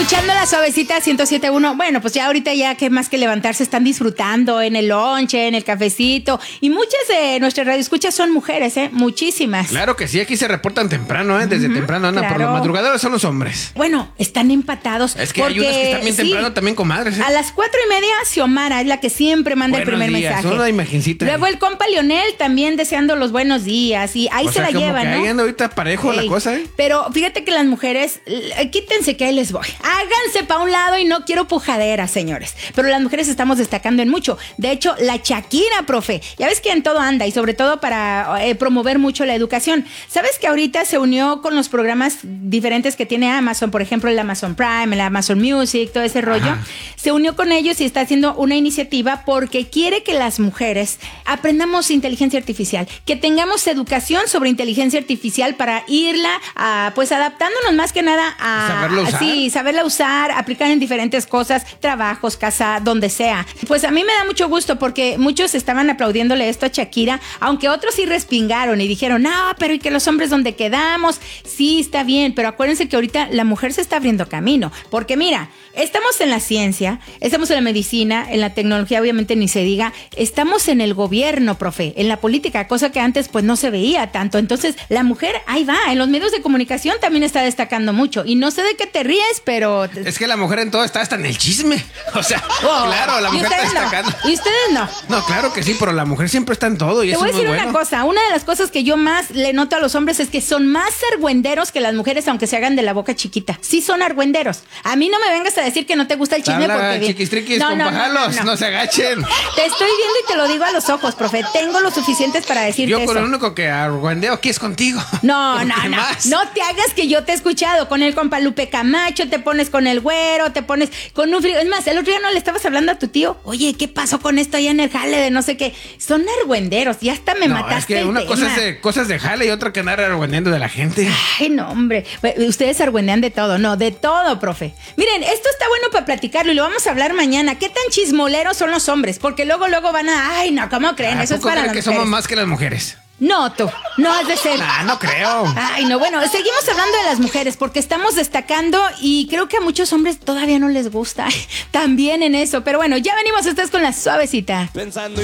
Escuchando la suavecita 107.1. Bueno, pues ya ahorita ya que más que levantarse están disfrutando en el lonche, en el cafecito. Y muchas de nuestras radioescuchas son mujeres, muchísimas. Claro que sí, aquí se reportan temprano, desde temprano, Ana, claro. por los madrugadores son los hombres. Bueno, están empatados. Es que hay unas que están bien temprano también, comadres. A las 4:30, Xiomara es la que siempre manda el primer mensaje. Una imagencita. Luego el compa Lionel también deseando los buenos días. Y ahí se la llevan, ¿no? Ahí anda ahorita parejo la cosa, Pero fíjate que las mujeres, quítense que ahí les voy. Háganse para un lado y no quiero pujaderas, señores. Pero las mujeres estamos destacando en mucho. De hecho, la Shakira, profe, ya ves que en todo anda y sobre todo para promover mucho la educación. ¿Sabes que ahorita se unió con los programas diferentes que tiene Amazon? Por ejemplo, el Amazon Prime, el Amazon Music, todo ese rollo. Ajá. Se unió con ellos y está haciendo una iniciativa porque quiere que las mujeres aprendamos inteligencia artificial, que tengamos educación sobre inteligencia artificial para irla pues adaptándonos más que nada a saberla usar. Sí, saberla usar, aplicar en diferentes cosas, trabajos, casa, donde sea. Pues a mí me da mucho gusto porque muchos estaban aplaudiéndole esto a Shakira, aunque otros sí respingaron y dijeron, no, pero ¿y que los hombres dónde quedamos? Sí, está bien, pero acuérdense que ahorita la mujer se está abriendo camino, porque mira, estamos en la ciencia, estamos en la medicina, en la tecnología, obviamente ni se diga, estamos en el gobierno, profe, en la política, cosa que antes pues no se veía tanto. Entonces, la mujer ahí va, en los medios de comunicación también está destacando mucho. Y no sé de qué te ríes, pero... Es que la mujer en todo está hasta en el chisme. O sea, claro, la mujer está destacando. ¿Y ustedes no? No, claro que sí, pero la mujer siempre está en todo y eso es muy bueno. Te voy a decir una cosa, una de las cosas que yo más le noto a los hombres es que son más argüenderos que las mujeres, aunque se hagan de la boca chiquita. Sí son argüenderos. A mí no me vengas a decir que no te gusta el chisme porque... Chiquistriquis, compajalos, no se agachen. Te estoy viendo y te lo digo a los ojos, profe. Tengo lo suficientes para decirte yo eso. Yo con el único que argüendeo aquí es contigo. No. No te hagas que yo te he escuchado. Con el compa Lupe Camacho, te pones con el güero, te pones con un frío. Es más, el otro día no le estabas hablando a tu tío. Oye, ¿qué pasó con esto allá en el jale de no sé qué? Son argüenderos. Ya hasta me mataste. Es que una cosa es de cosas de jale y otra que andar argüendeando de la gente. Ay, no, hombre. Ustedes argüendean de todo. No, de todo, profe. Miren, esto está bueno para platicarlo y lo vamos a hablar mañana. ¿Qué tan chismoleros son los hombres? Porque luego van a... Ay, no, ¿cómo creen? Eso es para las mujeres. Que somos más que las mujeres. No, tú, no has de ser. No creo. Ay, no, bueno, seguimos hablando de las mujeres porque estamos destacando y creo que a muchos hombres todavía no les gusta también en eso. Pero bueno, ya venimos ustedes con la suavecita. Pensando